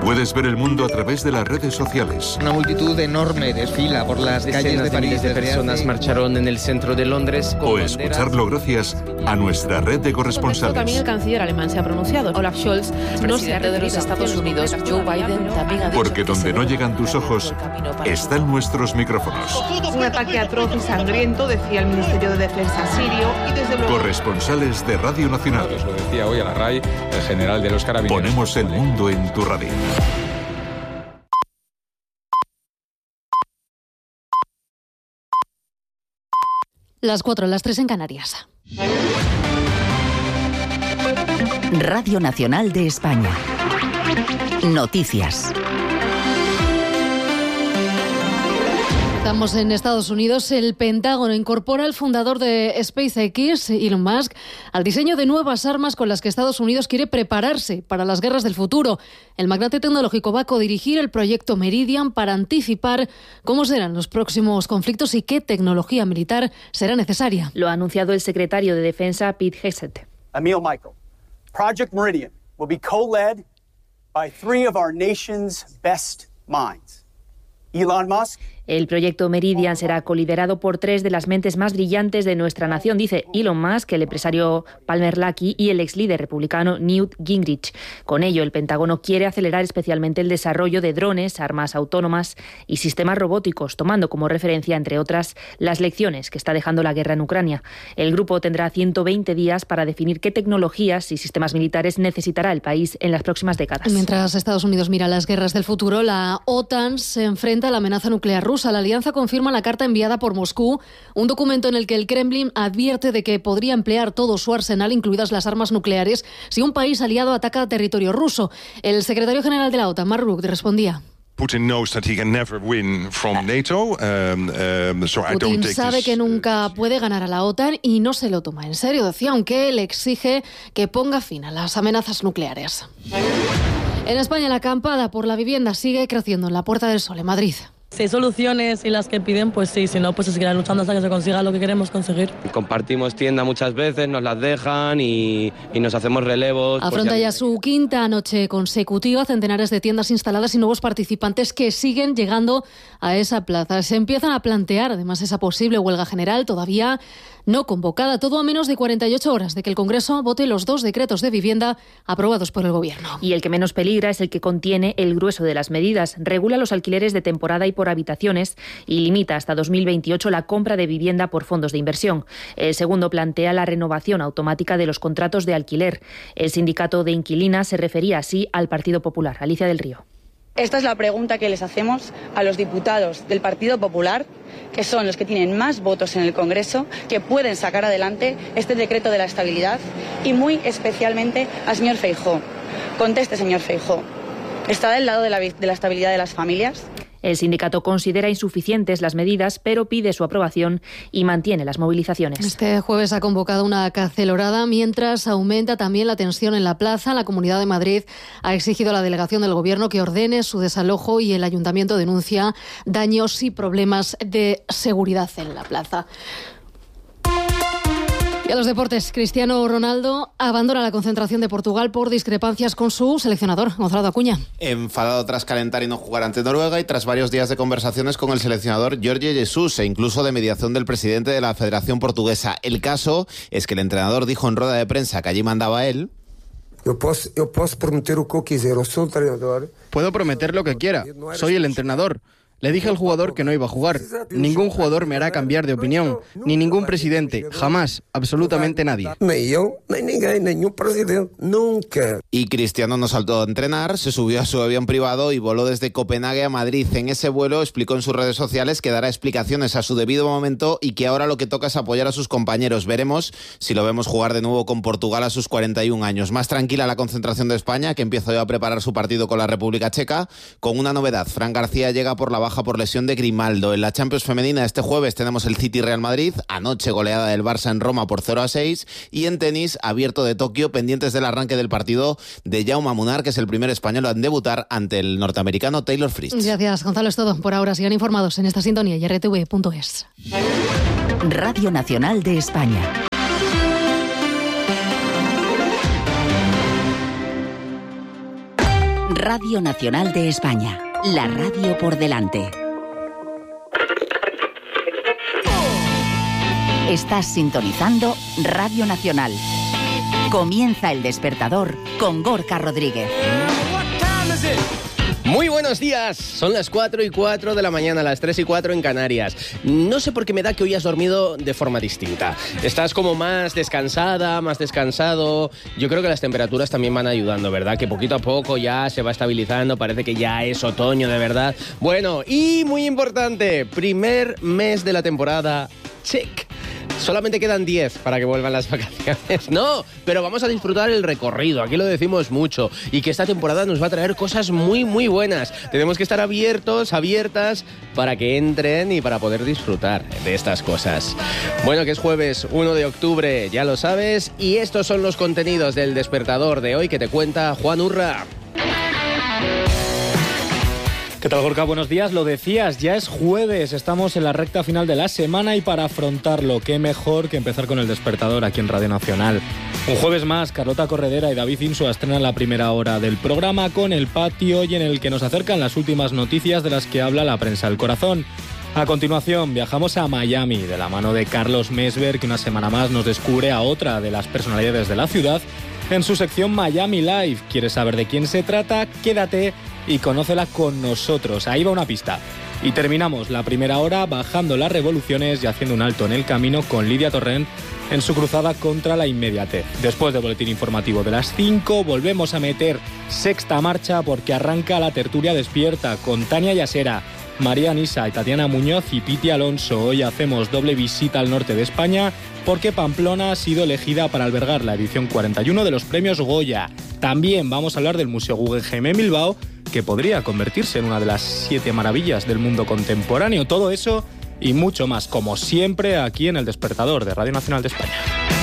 Puedes ver el mundo a través de las redes sociales. Una multitud enorme desfila por las calles de París. De personas marcharon en el centro de Londres. O escucharlo gracias a nuestra red de corresponsales. También el canciller alemán se ha pronunciado. Olaf Scholz, presidente de los Estados Unidos, Joe Biden, también ha dicho Porque donde no llegan tus ojos, están nuestros micrófonos. Un ataque atroz y sangriento, decía el Ministerio de Defensa sirio, y desde luego... Corresponsales de Radio Nacional. Lo decía hoy a la RAI el general de los Carabineros. Ponemos el mundo en tu radio. Las 4, las 3 en Canarias. Radio Nacional de España. Noticias. Estamos en Estados Unidos. El Pentágono incorpora al fundador de SpaceX, Elon Musk, al diseño de nuevas armas con las que Estados Unidos quiere prepararse para las guerras del futuro. El magnate tecnológico va a codirigir el proyecto Meridian para anticipar cómo serán los próximos conflictos y qué tecnología militar será necesaria. Lo ha anunciado el secretario de Defensa, Pete Hegseth. Emil Michael, Project Meridian will be co-led by 3 of our nation's best minds. Elon Musk. El proyecto Meridian será coliderado por 3 de las mentes más brillantes de nuestra nación, dice Elon Musk, el empresario Palmer Luckey y el ex líder republicano Newt Gingrich. Con ello, el Pentágono quiere acelerar especialmente el desarrollo de drones, armas autónomas y sistemas robóticos, tomando como referencia, entre otras, las lecciones que está dejando la guerra en Ucrania. El grupo tendrá 120 días para definir qué tecnologías y sistemas militares necesitará el país en las próximas décadas. Mientras Estados Unidos mira las guerras del futuro, la OTAN se enfrenta a la amenaza nuclear rusa. La alianza confirma la carta enviada por Moscú, un documento en el que el Kremlin advierte de que podría emplear todo su arsenal, incluidas las armas nucleares, si un país aliado ataca territorio ruso. El secretario general de la OTAN, Mark Rutte, respondía. Putin sabe que nunca puede ganar a la OTAN y no se lo toma en serio, decía, aunque le exige que ponga fin a las amenazas nucleares. En España, la acampada por la vivienda sigue creciendo en la Puerta del Sol, en Madrid. Si hay soluciones y las que piden, pues sí, si no, pues se seguirá luchando hasta que se consiga lo que queremos conseguir. Compartimos tienda muchas veces, nos las dejan y nos hacemos relevos. Afronta ya su quinta noche consecutiva, centenares de tiendas instaladas y nuevos participantes que siguen llegando a esa plaza. Se empiezan a plantear además esa posible huelga general, todavía no convocada, todo a menos de 48 horas de que el Congreso vote los 2 decretos de vivienda aprobados por el Gobierno. Y el que menos peligra es el que contiene el grueso de las medidas. Regula los alquileres de temporada y por habitaciones y limita hasta 2028 la compra de vivienda por fondos de inversión. El segundo plantea la renovación automática de los contratos de alquiler. El sindicato de inquilinas se refería así al Partido Popular. Alicia del Río. Esta es la pregunta que les hacemos a los diputados del Partido Popular, que son los que tienen más votos en el Congreso, que pueden sacar adelante este decreto de la estabilidad, y muy especialmente al señor Feijóo. Conteste, señor Feijóo. ¿Está del lado de la estabilidad de las familias? El sindicato considera insuficientes las medidas, pero pide su aprobación y mantiene las movilizaciones. Este jueves ha convocado una cacelorada, mientras aumenta también la tensión en la plaza. La Comunidad de Madrid ha exigido a la delegación del Gobierno que ordene su desalojo y el Ayuntamiento denuncia daños y problemas de seguridad en la plaza. Y a los deportes, Cristiano Ronaldo abandona la concentración de Portugal por discrepancias con su seleccionador, Gonzalo Acuña. Enfadado tras calentar y no jugar ante Noruega y tras varios días de conversaciones con el seleccionador Jorge Jesus e incluso de mediación del presidente de la Federación Portuguesa. El caso es que el entrenador dijo en rueda de prensa que allí mandaba él. Puedo prometer lo que quiera. Soy el entrenador. Le dije al jugador que no iba a jugar. Ningún jugador me hará cambiar de opinión, ni ningún presidente, jamás, absolutamente nadie. Y Cristiano no saltó a entrenar, se subió a su avión privado y voló desde Copenhague a Madrid. En ese vuelo explicó en sus redes sociales que dará explicaciones a su debido momento y que ahora lo que toca es apoyar a sus compañeros. Veremos si lo vemos jugar de nuevo con Portugal a sus 41 años. Más tranquila la concentración de España, que empieza hoy a preparar su partido con la República Checa, con una novedad. Fran García llega por la baja por lesión de Grimaldo. En la Champions femenina este jueves tenemos el City Real Madrid, anoche goleada del Barça en Roma por 0-6, y en tenis, Abierto de Tokio, pendientes del arranque del partido de Jaume Munar, que es el primer español en debutar ante el norteamericano Taylor Fritz. Gracias, Gonzalo, es todo por ahora. Sigan informados en esta sintonía y rtv.es. Radio Nacional de España. Radio Nacional de España. La radio por delante. Estás sintonizando Radio Nacional. Comienza El Despertador con Gorka Rodríguez. Muy buenos días, son las 4:04 de la mañana, las 3:04 en Canarias. No sé por qué me da que hoy has dormido de forma distinta. Estás como más descansada, más descansado. Yo creo que las temperaturas también van ayudando, ¿verdad? Que poquito a poco ya se va estabilizando, parece que ya es otoño de verdad. Bueno, y muy importante, primer mes de la temporada, check. Solamente quedan 10 para que vuelvan las vacaciones. No, pero vamos a disfrutar el recorrido, aquí lo decimos mucho, y que esta temporada nos va a traer cosas muy, muy buenas. Tenemos que estar abiertas, para que entren y para poder disfrutar de estas cosas. Bueno, que es jueves 1 de octubre, ya lo sabes, y estos son los contenidos del Despertador de hoy que te cuenta Juan Urra. ¿Qué tal, Gorka? Buenos días. Lo decías, ya es jueves, estamos en la recta final de la semana y para afrontarlo, qué mejor que empezar con El Despertador aquí en Radio Nacional. Un jueves más, Carlota Corredera y David Insua estrenan la primera hora del programa con El Patio y en el que nos acercan las últimas noticias de las que habla la prensa del corazón. A continuación, viajamos a Miami de la mano de Carlos Mesver, que una semana más nos descubre a otra de las personalidades de la ciudad en su sección Miami Live. ¿Quieres saber de quién se trata? Quédate y conócela con nosotros. Ahí va una pista. Y terminamos la primera hora bajando las revoluciones y haciendo un alto en el camino con Lidia Torrent en su cruzada contra la inmediatez. Después del boletín informativo de las 5, volvemos a meter sexta marcha porque arranca la tertulia despierta con Tania Yasera, María Nisa y Tatiana Muñoz y Piti Alonso. Hoy hacemos doble visita al norte de España porque Pamplona ha sido elegida para albergar la edición 41 de los premios Goya. También vamos a hablar del Museo Guggenheim en Bilbao, que podría convertirse en una de las 7 maravillas del mundo contemporáneo. Todo eso y mucho más, como siempre, aquí en El Despertador de Radio Nacional de España.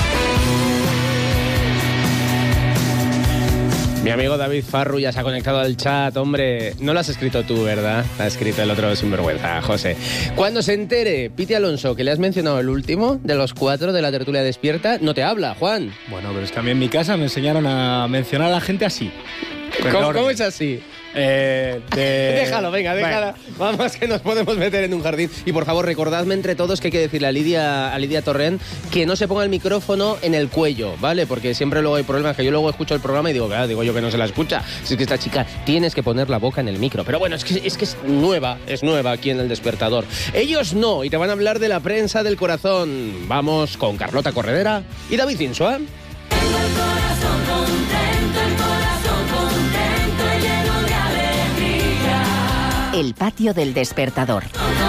Mi amigo David Farru ya se ha conectado al chat. Hombre, no lo has escrito tú, ¿verdad? Lo ha escrito el otro sinvergüenza, José. Cuando se entere Piti Alonso que le has mencionado el último de los 4 de la tertulia despierta, no te habla, Juan. Bueno, pero es que a mí en mi casa me enseñaron a mencionar a la gente así. ¿Cómo es así? Déjalo, venga, déjalo. Vamos, que nos podemos meter en un jardín. Y por favor, recordadme entre todos que hay que decirle a Lidia Torrent que no se ponga el micrófono en el cuello, ¿vale? Porque siempre luego hay problemas, que yo luego escucho el programa y digo, digo yo que no se la escucha. Si es que esta chica tienes que poner la boca en el micro. Pero bueno, es que es nueva aquí en El Despertador. Ellos no, y te van a hablar de la prensa del corazón. Vamos con Carlota Corredera y David Insua. El patio del Despertador.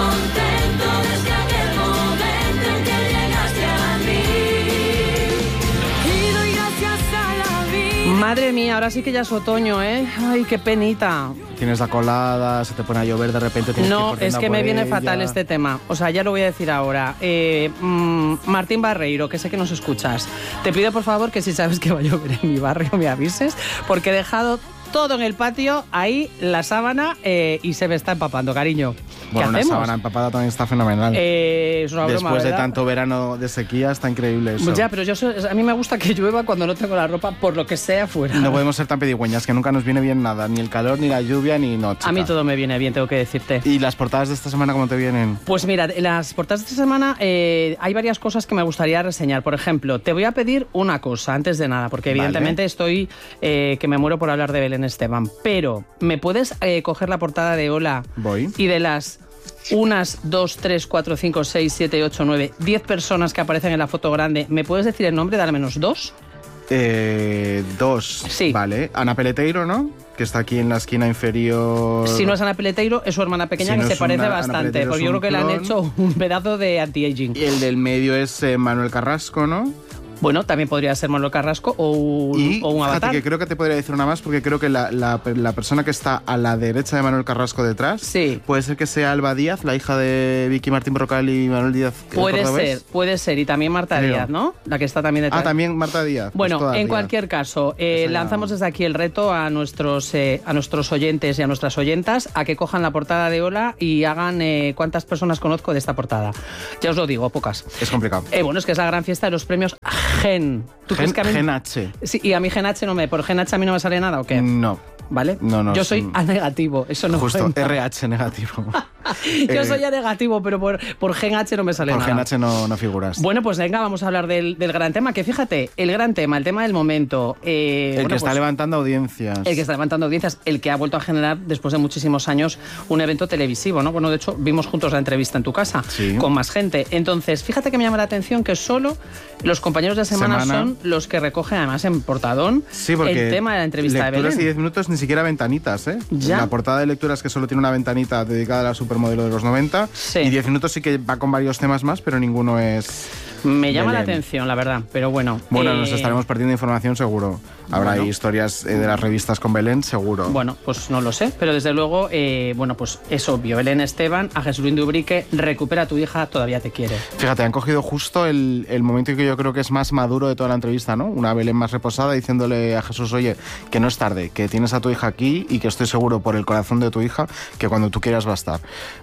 Madre mía, ahora sí que ya es otoño, ¿eh? Ay, qué penita. Tienes la colada, se te pone a llover, de repente tienes No, que ir es que me viene ella. fatal este tema. O sea, ya lo voy a decir ahora. Martín Barreiro, que sé que nos escuchas, te pido por favor que si sabes que va a llover en mi barrio me avises, porque he dejado todo en el patio, ahí la sábana, y se me está empapando, cariño. Bueno, una sábana empapada también está fenomenal. Es una broma, después de ¿verdad? tanto verano de sequía, está increíble eso. Ya, pero a mí me gusta que llueva cuando no tengo la ropa, por lo que sea fuera. No podemos ser tan pedigüeñas, que nunca nos viene bien nada, ni el calor, ni la lluvia, ni no, chica. A mí todo me viene bien, tengo que decirte. ¿Y las portadas de esta semana cómo te vienen? Pues mira, en las portadas de esta semana hay varias cosas que me gustaría reseñar. Por ejemplo, te voy a pedir una cosa antes de nada, porque evidentemente estoy que me muero por hablar de Belén Esteban, pero ¿me puedes coger la portada de Hola? Voy. Y de las 1, 2, 3, 4, 5, 6, 7, 8, 9, 10 personas que aparecen en la foto grande, ¿me puedes decir el nombre de al menos 2? 2. Sí. Vale. Ana Peleteiro, ¿no? Que está aquí en la esquina inferior. Si no es Ana Peleteiro, es su hermana pequeña, que se parece bastante, porque yo creo que le han hecho un pedazo de anti-aging. Y el del medio es Manuel Carrasco, ¿no? Bueno, también podría ser Manuel Carrasco o un avatar. Que creo que te podría decir una más, porque creo que la persona que está a la derecha de Manuel Carrasco detrás, puede ser que sea Alba Díaz, la hija de Vicky Martín Brocal y Manuel Díaz. Puede ser, y también Marta Díaz, ¿no? La que está también detrás. También Marta Díaz. Bueno, pues en cualquier caso, lanzamos desde aquí el reto a nuestros oyentes y a nuestras oyentas a que cojan la portada de Hola y hagan cuántas personas conozco de esta portada. Ya os lo digo, pocas. Es complicado. Bueno, es que es la gran fiesta de los premios Gen. ¿Tú crees que a mí... Gen H. Sí, y a mí Gen H no me... ¿Por Gen H a mí no me sale nada o qué? No. ¿vale? No, yo soy A negativo, eso no justo, cuenta. RH negativo. Yo soy A negativo, pero por gen H no me sale nada. Por gen H no figuras. Bueno, pues venga, vamos a hablar del gran tema, que fíjate, el gran tema, el tema del momento. El que está levantando audiencias. El que está levantando audiencias, el que ha vuelto a generar, después de muchísimos años, un evento televisivo, ¿no? Bueno, de hecho, vimos juntos la entrevista en tu casa, con más gente. Entonces, fíjate que me llama la atención que solo los compañeros de Semana son los que recogen, además, en portadón, el tema de la entrevista de Belén. Lecturas y 10 minutos, ni siquiera ventanitas, ¿eh? ¿Ya? La portada de lecturas que solo tiene una ventanita dedicada a la supermodelo de los 90. Y 10 minutos sí que va con varios temas más, pero ninguno es... Me llama la atención, la verdad, pero bueno. Bueno, nos estaremos perdiendo información seguro. Habrá historias de las revistas con Belén, seguro. Bueno, pues no lo sé, pero desde luego, bueno, pues es obvio. Belén Esteban, a Jesús de Ubrique, recupera a tu hija, todavía te quiere. Fíjate, han cogido justo el momento que yo creo que es más maduro de toda la entrevista, ¿no? Una Belén más reposada diciéndole a Jesús, oye, que no es tarde, que tienes a tu hija aquí y que estoy seguro por el corazón de tu hija que cuando tú quieras va a estar.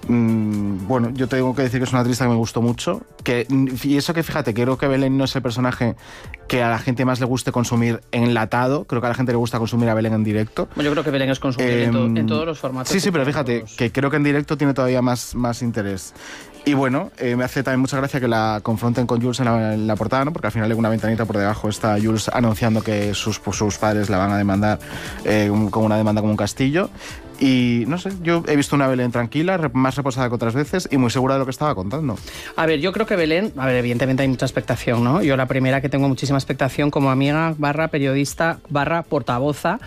Bueno, yo tengo que decir que es una entrevista que me gustó mucho. Y eso que fíjate, creo que Belén no es el personaje que a la gente más le guste consumir enlatado. Creo que a la gente le gusta consumir a Belén en directo. Bueno, yo creo que Belén es consumible en todos los formatos. Sí, pero fíjate que creo que en directo tiene todavía más interés. Y bueno, me hace también mucha gracia que la confronten con Jules en la portada, ¿no? Porque al final en una ventanita por debajo está Jules anunciando que sus padres la van a demandar con una demanda como un castillo. Y no sé, yo he visto una Belén tranquila, más reposada que otras veces y muy segura de lo que estaba contando. A ver, yo creo que Belén, evidentemente hay mucha expectación, ¿no? Yo la primera que tengo muchísima expectación como amiga, periodista, portavoza,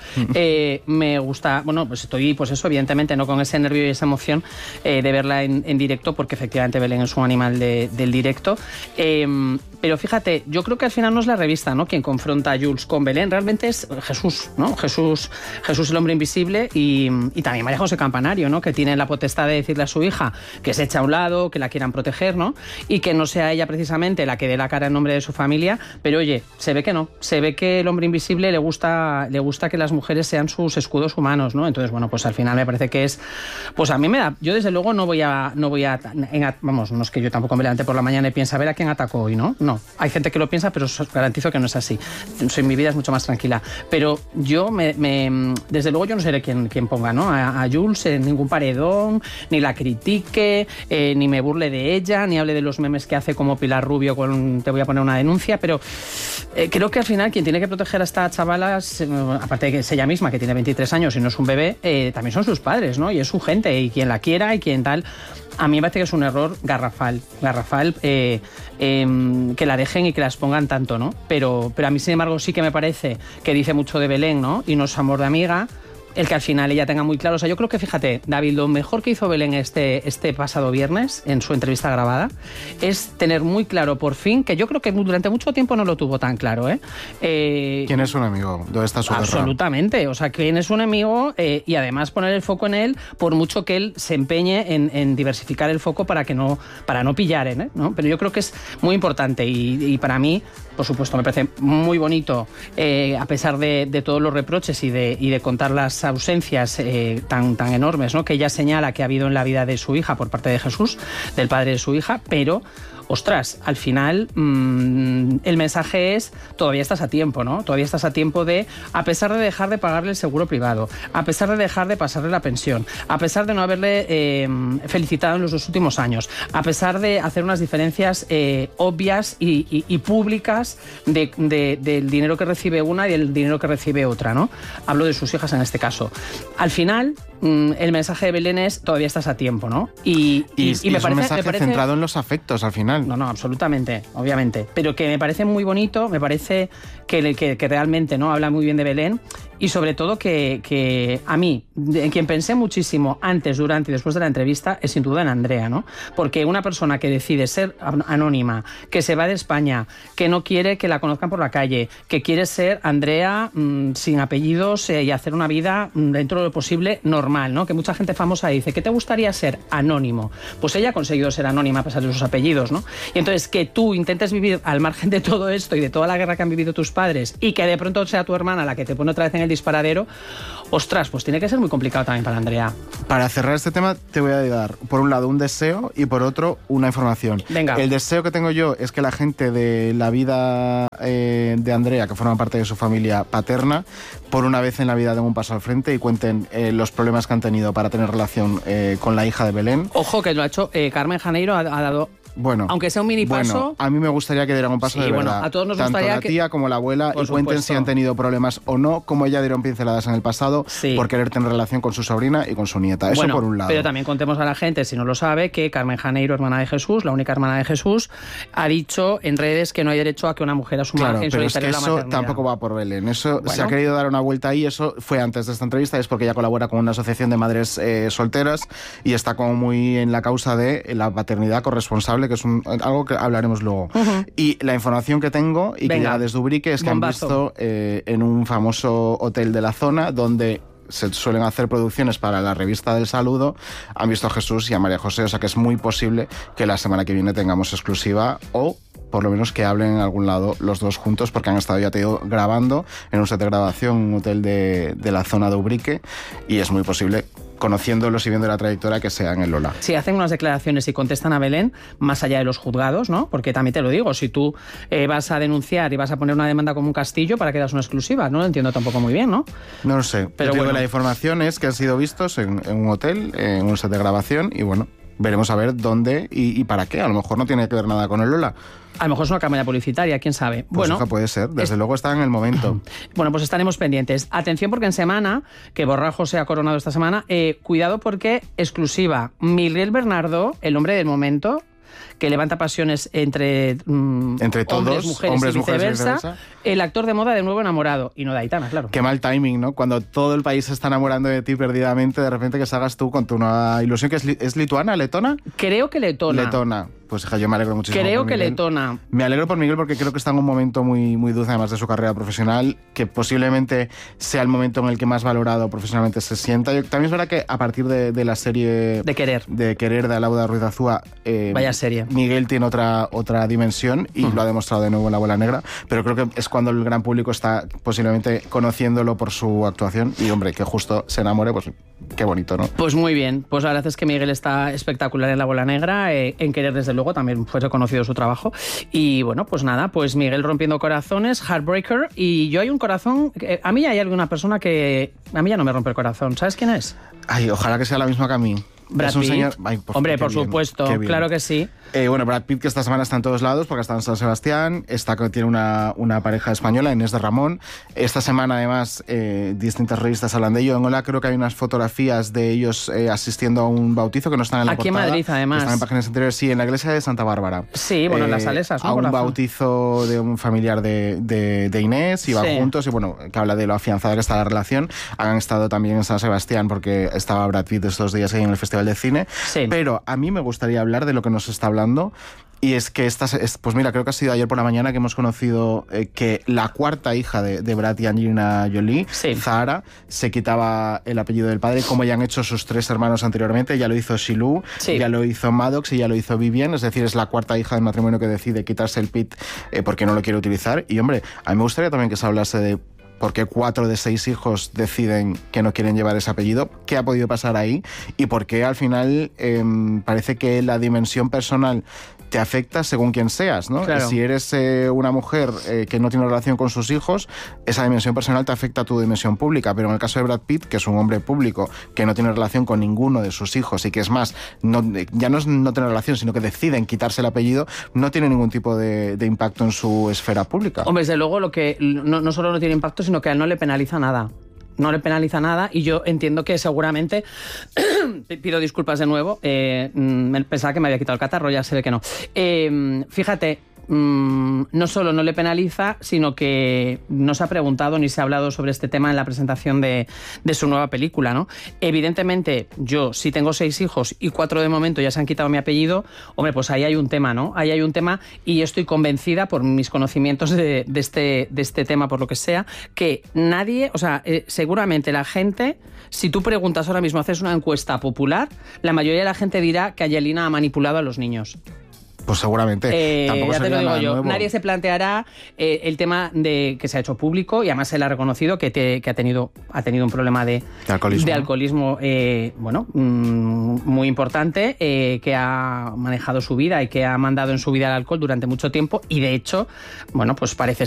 me gusta, bueno, pues estoy, pues eso, evidentemente, no con ese nervio y esa emoción de verla en directo, porque efectivamente Belén es un animal del directo. Pero fíjate, yo creo que al final no es la revista, ¿no?, quien confronta a Jules con Belén, realmente es Jesús, ¿no? Jesús el hombre invisible y también María José Campanario, ¿no?, que tiene la potestad de decirle a su hija que se echa a un lado, que la quieran proteger, ¿no?, y que no sea ella precisamente la que dé la cara en nombre de su familia, pero oye, se ve que no, se ve que el hombre invisible le gusta que las mujeres sean sus escudos humanos, ¿no? Entonces, bueno, pues al final me parece que es, pues a mí me da, yo desde luego no voy a vamos, no es que yo tampoco me levante por la mañana y piense a ver a quién atacó hoy, ¿no? No, hay gente que lo piensa, pero os garantizo que no es así. Mi vida es mucho más tranquila. Pero yo, desde luego, yo no seré quien ponga, ¿no?, a Jules en ningún paredón, ni la critique, ni me burle de ella, ni hable de los memes que hace como Pilar Rubio con te voy a poner una denuncia, pero creo que al final quien tiene que proteger a esta chavala, aparte de que es ella misma, que tiene 23 años y no es un bebé, también son sus padres, ¿no? Y es su gente, y quien la quiera y quien tal. A mí me parece que es un error garrafal, que la dejen y que la expongan tanto, ¿no? Pero a mí, sin embargo, sí que me parece que dice mucho de Belén, ¿no?, y no es amor de amiga, el que al final ella tenga muy claro. O sea, yo creo que, fíjate, David, lo mejor que hizo Belén este pasado viernes en su entrevista grabada es tener muy claro, por fin, que yo creo que durante mucho tiempo no lo tuvo tan claro, ¿quién es un amigo? ¿Dónde está su guerra? Absolutamente. O sea, ¿quién es un amigo? Y además poner el foco en él, por mucho que él se empeñe en diversificar el foco para no pillaren, ¿no? Pero yo creo que es muy importante y para mí, por supuesto, me parece muy bonito, a pesar de todos los reproches y de contar las ausencias tan enormes, ¿no?, que ella señala que ha habido en la vida de su hija por parte de Jesús, del padre de su hija, pero ostras, al final el mensaje es, todavía estás a tiempo, ¿no? Todavía estás a tiempo de, a pesar de dejar de pagarle el seguro privado, a pesar de dejar de pasarle la pensión, a pesar de no haberle felicitado en los 2 últimos años, a pesar de hacer unas diferencias obvias y públicas del dinero que recibe una y del dinero que recibe otra, ¿no? Hablo de sus hijas en este caso. Al final, el mensaje de Belén es, todavía estás a tiempo, ¿no? Y me parece un mensaje centrado en los afectos, al final. No, absolutamente, obviamente. Pero que me parece muy bonito, me parece que realmente, ¿no?, habla muy bien de Belén. Y sobre todo que a mí, en quien pensé muchísimo antes, durante y después de la entrevista, es sin duda en Andrea, ¿no? Porque una persona que decide ser anónima, que se va de España, que no quiere que la conozcan por la calle, que quiere ser Andrea sin apellidos y hacer una vida dentro de lo posible normal, ¿no? Que mucha gente famosa dice, ¿qué te gustaría ser? Anónimo. Pues ella ha conseguido ser anónima a pesar de sus apellidos, ¿no? Y entonces que tú intentes vivir al margen de todo esto y de toda la guerra que han vivido tus padres y que de pronto sea tu hermana la que te pone otra vez en el el disparadero. Ostras, pues tiene que ser muy complicado también para Andrea. Para cerrar este tema te voy a dar, por un lado, un deseo y por otro, una información. Venga. El deseo que tengo yo es que la gente de la vida de Andrea, que forma parte de su familia paterna, por una vez en la vida den un paso al frente y cuenten los problemas que han tenido para tener relación con la hija de Belén. Ojo, que lo ha hecho Carmen Janeiro, ha dado... Bueno, aunque sea un mini paso. Bueno, a mí me gustaría que dieran un paso de verdad. A todos nos Tanto gustaría la tía como la abuela y cuenten si han tenido problemas o no, como ella dieron pinceladas en el pasado por querer tener relación con su sobrina y con su nieta. Eso por un lado. Pero también contemos a la gente, si no lo sabe, que Carmen Janeiro, hermana de Jesús, la única hermana de Jesús, ha dicho en redes que no hay derecho a que una mujer asuma en pero solitario es que la eso maternidad. tampoco va por Belén. Eso se ha querido dar una vuelta ahí. Eso fue antes de esta entrevista, es porque ella colabora con una asociación de madres solteras y está como muy en la causa de la paternidad corresponsable, que es algo que hablaremos luego. Y la información que tengo y que llega desde Ubrique es que han visto en un famoso hotel de la zona donde se suelen hacer producciones para la revista del Saludo, han visto a Jesús y a María José, o sea que es muy posible que la semana que viene tengamos exclusiva o por lo menos que hablen en algún lado los dos juntos, porque han estado, ya te digo, grabando en un set de grabación, un hotel de la zona de Ubrique, y es muy posible, conociéndolos y viendo la trayectoria, que sea en el Lola. Si hacen unas declaraciones y contestan a Belén, más allá de los juzgados, ¿no? Porque también te lo digo, si tú vas a denunciar y vas a poner una demanda como un castillo, ¿para qué das una exclusiva? No lo entiendo tampoco muy bien, ¿no? No lo sé, pero bueno, la información es que han sido vistos en un hotel, en un set de grabación, y bueno, veremos a ver dónde y para qué. A lo mejor no tiene que ver nada con el Lola. A lo mejor es una campaña publicitaria, quién sabe. Pues bueno, puede ser, desde luego está en el momento. Bueno, pues estaremos pendientes. Atención, porque en semana, que Borrajo se ha coronado esta semana, cuidado porque exclusiva, Miguel Bernardo, el hombre del momento, que levanta pasiones entre todos, hombres, mujeres y viceversa. El actor de moda de Nuevo Enamorado, y no de Aitana, claro. Qué mal timing, ¿no? Cuando todo el país se está enamorando de ti perdidamente, de repente que salgas tú con tu nueva ilusión, que es lituana, letona. Creo que letona. Letona. Pues hija, yo me alegro muchísimo. Creo que letona. Me alegro por Miguel porque creo que está en un momento muy, muy dulce, además de su carrera profesional, que posiblemente sea el momento en el que más valorado profesionalmente se sienta. También es verdad que a partir de la serie de Querer de Alauda Ruiz Azúa, vaya serie, Miguel tiene otra dimensión y lo ha demostrado de nuevo en La Abuela Negra, pero creo que es cuando el gran público está posiblemente conociéndolo por su actuación y, hombre, que justo se enamore, pues qué bonito, ¿no? Pues muy bien, pues la verdad es que Miguel está espectacular en La Abuela Negra, en Querer desde luego también fue reconocido su trabajo y bueno, pues nada, pues Miguel rompiendo corazones, Heartbreaker, y yo hay un corazón, a mí hay alguna persona que a mí ya no me rompe el corazón, ¿sabes quién es? Ay, ojalá que sea la misma que a mí. Brad Pitt. Señor... Hombre, por supuesto, claro que sí. Bueno, Brad Pitt, que esta semana está en todos lados porque está en San Sebastián, tiene una pareja española, Inés de Ramón. Esta semana, además, distintas revistas hablan de ello. En Hola creo que hay unas fotografías de ellos asistiendo a un bautizo que no están en la portada. Aquí en Madrid, además. Están en páginas anteriores, sí, en la iglesia de Santa Bárbara. Sí, bueno, en las Salesas, ¿no? A un bautizo de un familiar de Inés, y van juntos, y bueno, que habla de lo afianzada que está la relación. Han estado también en San Sebastián porque estaba Brad Pitt estos días ahí en el Festival de Cine. Sí. Pero a mí me gustaría hablar de lo que nos está hablando, y es que pues mira, creo que ha sido ayer por la mañana que hemos conocido que la cuarta hija de Brad y Angelina Jolie, Zahara, se quitaba el apellido del padre, como ya han hecho sus tres hermanos anteriormente. Ya lo hizo Shiloh, ya lo hizo Maddox y ya lo hizo Vivian, es decir, es la cuarta hija del matrimonio que decide quitarse el Pitt porque no lo quiere utilizar. Y hombre, a mí me gustaría también que se hablase de por qué 4 de 6 hijos deciden que no quieren llevar ese apellido, qué ha podido pasar ahí y por qué al final parece que la dimensión personal te afecta según quien seas, ¿no? Claro. Si eres una mujer que no tiene relación con sus hijos, esa dimensión personal te afecta a tu dimensión pública, pero en el caso de Brad Pitt, que es un hombre público que no tiene relación con ninguno de sus hijos y que es más, ya no es no tener relación, sino que deciden quitarse el apellido, no tiene ningún tipo de impacto en su esfera pública. Hombre, desde luego lo que no solo no tiene impacto, sino que a él no le penaliza nada. No le penaliza nada, y yo entiendo que seguramente pido disculpas de nuevo, pensaba que me había quitado el catarro, ya se ve que no. Fíjate, no solo no le penaliza, sino que no se ha preguntado ni se ha hablado sobre este tema en la presentación de su nueva película, ¿no? Evidentemente, yo si tengo 6 hijos y 4 de momento ya se han quitado mi apellido, hombre, pues ahí hay un tema, ¿no? Ahí hay un tema, y yo estoy convencida por mis conocimientos de este tema, por lo que sea, que nadie, o sea, seguramente la gente, si tú preguntas ahora mismo, haces una encuesta popular, la mayoría de la gente dirá que Angelina ha manipulado a los niños. Pues seguramente. Tampoco ya te lo digo yo. nuevo. Nadie se planteará el tema de que se ha hecho público y además él ha reconocido que ha tenido un problema de alcoholismo muy importante, que ha manejado su vida y que ha mandado en su vida el alcohol durante mucho tiempo y de hecho, bueno, pues parece